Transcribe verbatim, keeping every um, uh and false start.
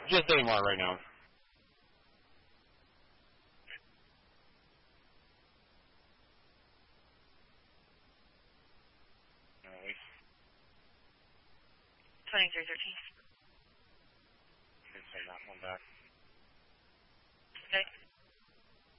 Just A M R right now. twenty-three thirteen. Say that one back.